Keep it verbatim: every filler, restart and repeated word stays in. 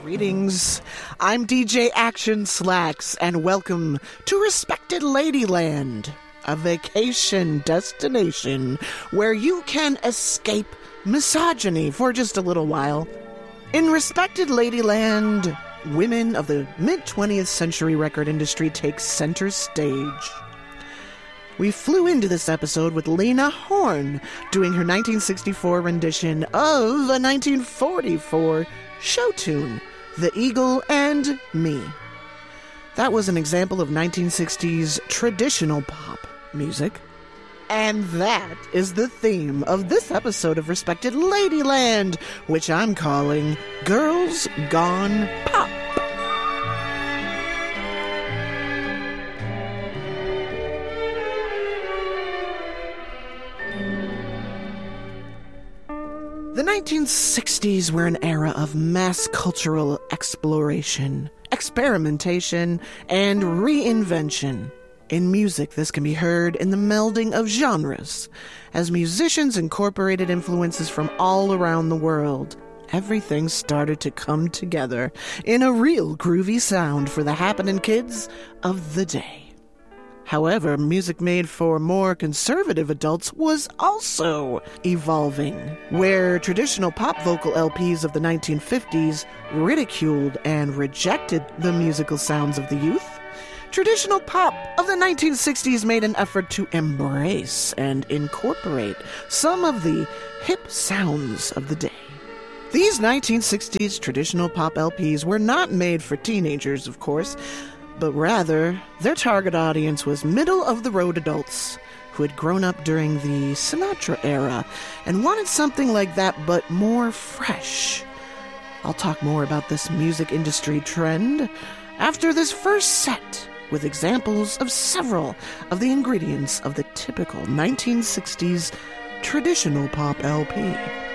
Greetings, I'm D J Action Slacks, and welcome to Respected Ladyland, a vacation destination where you can escape misogyny for just a little while. In Respected Ladyland, women of the mid-twentieth century record industry take center stage. We flew into this episode with Lena Horne doing her nineteen sixty-four rendition of a nineteen forty-four show tune, The Eagle and Me. That was an example of nineteen sixties traditional pop music. And that is the theme of this episode of Respected Ladyland, which I'm calling Girls Gone Pop. The nineteen sixties were an era of mass cultural exploration, experimentation, and reinvention. In music, this can be heard in the melding of genres, as musicians incorporated influences from all around the world. Everything started to come together in a real groovy sound for the happening kids of the day. However, music made for more conservative adults was also evolving, where traditional pop vocal L Ps of the nineteen fifties ridiculed and rejected the musical sounds of the youth. Traditional pop of the nineteen sixties made an effort to embrace and incorporate some of the hip sounds of the day. These nineteen sixties traditional pop L Ps were not made for teenagers, of course, but rather, their target audience was middle-of-the-road adults who had grown up during the Sinatra era and wanted something like that, but more fresh. I'll talk more about this music industry trend after this first set, with examples of several of the ingredients of the typical nineteen sixties traditional pop L P.